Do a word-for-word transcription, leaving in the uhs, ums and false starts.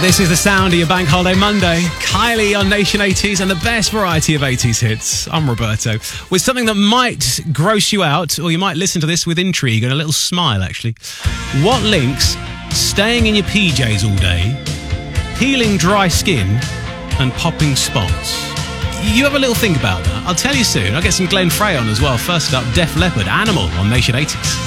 This is the sound of your Bank Holiday Monday. Kylie on Nation eighties and the best variety of eighties hits. I'm Roberto. With something that might gross you out, or you might listen to this with intrigue and a little smile, actually. What links staying in your P Js all day, peeling dry skin, and popping spots? You have a little think about that. I'll tell you soon. I'll get some Glenn Frey on as well. First up, Def Leppard, Animal on Nation eighties.